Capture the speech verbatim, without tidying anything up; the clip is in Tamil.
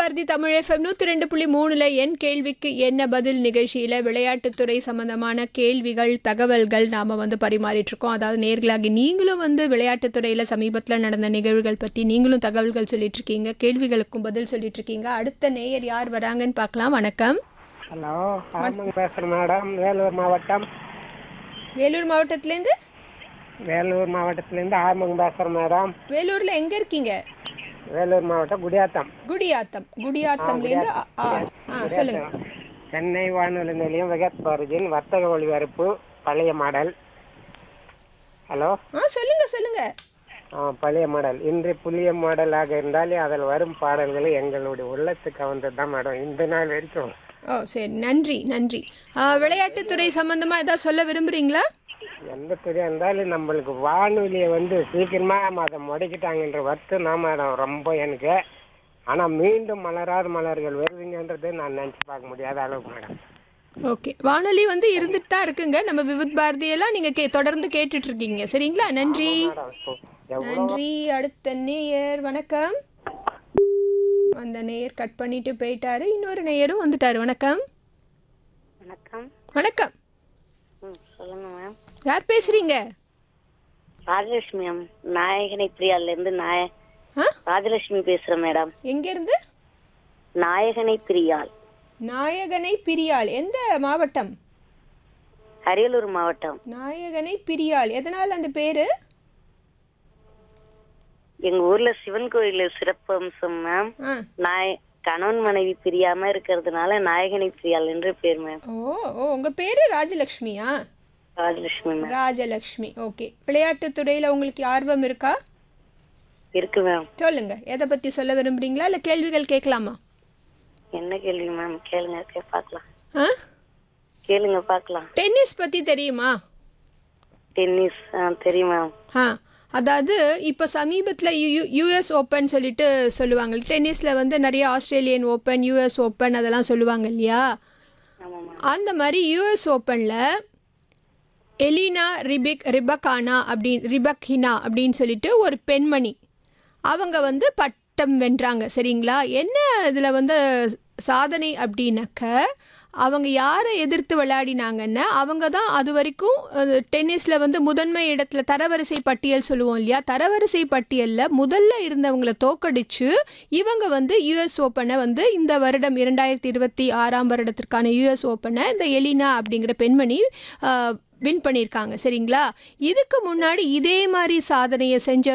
பாரதி தமிழ் எஃப்எம் நூற்றி ரெண்டு புள்ளி மூணுல என் கேள்விக்கு என்ன பதில் நிகழ்ச்சியில் விளையாட்டுத்துறை சம்பந்தமான கேள்விகள் தகவல்கள் நாம் வந்து பரிமாறிட்டு இருக்கோம். அதாவது நேர்களாகி நீங்களும் வந்து விளையாட்டுத்துறையில் சமீபத்தில் நடந்த நிகழ்வுகள் பற்றி நீங்களும் தகவல்கள் சொல்லிட்டு இருக்கீங்க, கேள்விகளுக்கும் பதில் சொல்லிட்டு இருக்கீங்க. அடுத்த நேயர் யார் வராங்கன்னு பார்க்கலாம். வணக்கம். ஹலோ, ஆமாங்க பேசுகிறேன் மேடம். வேலூர் மாவட்டம் வேலூர் மாவட்டத்திலேருந்து வேலூர் மாவட்டத்துலேருந்து ஆமாங்க பேசுகிறேன் மேடம். வேலூரில் எங்கே இருக்கீங்க? வேலூர் மாவட்டம் குடியாத்தம். குடியாத்தம். குடியாத்தம்லேருந்து ஆ ஆ சொல்லுங்க. சென்னை வானொலி நிலையம் விகத் பாரதியின் வர்த்தக ஒளிபரப்பு பழைய மாடல். ஹலோ, ஆ சொல்லுங்க சொல்லுங்க. ஆ பழைய மாடல். இன்று புதிய மாடலாக இருந்தாலே அதில் வரும் பாடல்கள் எங்களுடைய உள்ளத்துக்கு வந்தது தான் மேடம் இந்த நாள் வரைக்கும். ஓ சரி, நன்றி நன்றி. விளையாட்டுத்துறை சம்பந்தமாக ஏதாவது சொல்ல விரும்புகிறீங்களா? எந்த துறையாக இருந்தாலும் நம்மளுக்கு வானொலியை வந்து சீக்கிரமாக அதை முடக்கிட்டாங்கன்ற வருத்தம் தான் மேடம் ரொம்ப எனக்கு. ஆனால் மீண்டும் மலராத மலர்கள் வருதுங்கன்றது நான் நினச்சி பார்க்க முடியாத அளவுக்கு மேடம். ஓகே, வானொலி வந்து இருந்துட்டு தான் இருக்குங்க. நம்ம விவித் பாரதியெல்லாம் நீங்கள் கே தொடர்ந்து கேட்டுட்டு இருக்கீங்க. சரிங்களா, நன்றி நன்றி. அடுத்த நேயர் வணக்கம். அந்த நேயர் கட் பண்ணிட்டு போயிட்டாரு. இன்னொரு நேயரும் வந்துட்டாரு. வணக்கம். வணக்கம். வணக்கம். ம் சொல்லுங்க மேம். யார் பேசுறீங்க? ராஜலட்சுமி மேம், நாயகனை பிரியால இருந்து நாய ஆ ராஜலட்சுமி பேசுறேன் மேடம். எங்க இருந்து? நாயகனை பிரியால். நாயகனை பிரியாள். எந்த மாவட்டம்? அரியலூர் மாவட்டம். நாயகனை பிரியாள். எதனால் அந்த பேரு? எங்க ஊர்ல சிவன் கோயில சிறப்பு அம்சம் மேம். ஆ நாய கணவன் மனைவி பிரியாம இருக்கிறதுனால நாயகனை பிரியால் என்று பேர் மேம். ஓ ஓ உங்க பேரு ராஜலட்சுமியா? ராஜலட்சுமி மேம். ராஜலட்சுமி. ஓகே. விளையாட்டுத் துறையில உங்களுக்கு ஆர்வம் இருக்கா? இருக்கு மேம். சொல்லுங்க, எதை பத்தி சொல்ல விரும்புறீங்களா இல்ல கேள்விகள் கேட்கலாமா? என்ன கேள்வி மேம்? கேளுங்க, கே- பார்க்கலாம். ஆ கேளுங்க பார்க்கலாம். டென்னிஸ் பத்தி தெரியுமா? டென்னிஸ் ஆ, தெரியும் மேம். ஆ அதாவது இப்போ சமீபத்தில் யூ யூஎஸ் ஓப்பன் சொல்லிட்டு சொல்லுவாங்க. டென்னிஸில் வந்து நிறைய ஆஸ்திரேலியன் ஓப்பன், யூஎஸ் ஓப்பன் அதெல்லாம் சொல்லுவாங்க இல்லையா? ஆமா மேம். அந்த மாதிரி யூஎஸ் ஓப்பனில் எலினா ரிபிக் ரிபக்கானா அப்படி ரிபக்ஹினா அப்படின்னு சொல்லிட்டு ஒரு பெண்மணி அவங்க வந்து பட்டம் வென்றாங்க. சரிங்களா? என்ன இதில் வந்து சாதனை அப்படின்னாக்க, அவங்க யாரை எதிர்த்து விளையாடினாங்கன்னா அவங்க தான் அது வரைக்கும் டென்னிஸில் வந்து முதன்மை இடத்துல தரவரிசை பட்டியல் சொல்லுவோம் இல்லையா, தரவரிசை பட்டியலில் முதல்ல இருந்தவங்களை தோக்கடிச்சு இவங்க வந்து யூஎஸ் ஓப்பனை வந்து இந்த வருடம் இரண்டாயிரத்தி இருபத்தி ஆறாம் வருடத்திற்கான யூஎஸ் ஓப்பனை இந்த எலினா அப்படிங்கிற பெண்மணி வின் பண்ணியிருக்காங்க. சரிங்களா? இதுக்கு முன்னாடி இதே மாதிரி சாதனையை செஞ்ச